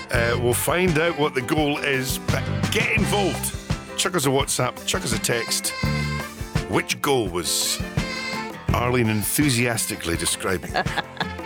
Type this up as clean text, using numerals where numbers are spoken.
We'll find out what the goal is, but get involved. Chuck us a WhatsApp, chuck us a text. Which goal was Arlene enthusiastically describing?